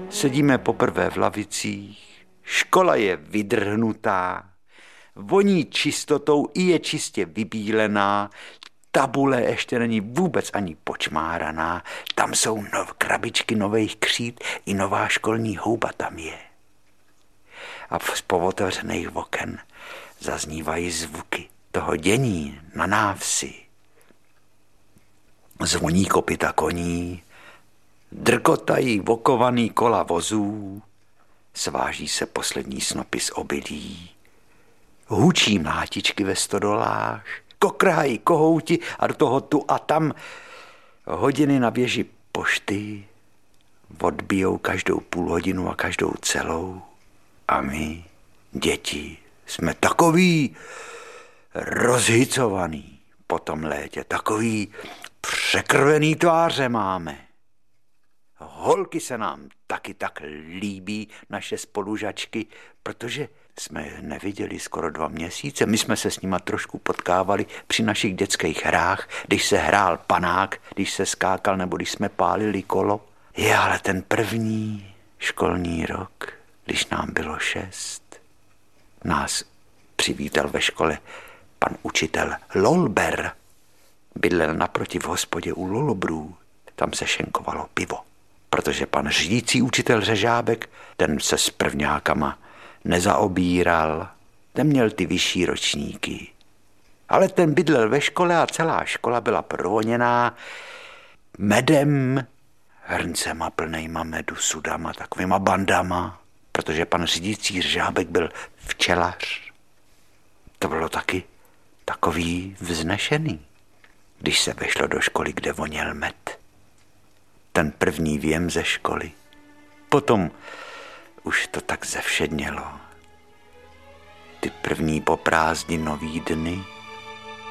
Sedíme poprvé v lavicích, škola je vydrhnutá, voní čistotou i je čistě vybílená, tabule ještě není vůbec ani počmáraná, tam jsou krabičky nových kříd i nová školní houba tam je. A z povotevřených oken zaznívají zvuky toho dění na návsi. Zvoní kopyta koní, drkotají okovaný kola vozů, sváží se poslední snopy z obilí, hučí mlátičky ve stodolách, kokrhají kohouti a do toho tu a tam hodiny na běži pošty odbijou každou půl hodinu a každou celou. A my, děti, jsme takový rozhycovaný po tom létě, takový překrvený tváře máme. Holky se nám taky tak líbí, naše spolužačky, protože jsme je neviděli skoro 2 měsíce. My jsme se s nima trošku potkávali při našich dětských hrách, když se hrál panák, když se skákal nebo když jsme pálili kolo. Ale ten první školní rok, když nám bylo 6, nás přivítal ve škole pan učitel Lolber. Bydlel naproti v hospodě u Lolobrů. Tam se šenkovalo pivo, protože pan řídící učitel Řežábek, ten se s prvňákama nezaobíral, ten měl ty vyšší ročníky. Ale ten bydlel ve škole a celá škola byla provoněná medem, hrncema plnejma medu, sudama, takovýma bandama, protože pan řídící Řežábek byl včelař. To bylo taky takový vznešený, když se vešlo do školy, kde voněl med. Ten první věm ze školy. Potom už to tak zevšednělo. Ty první poprázdninový dny,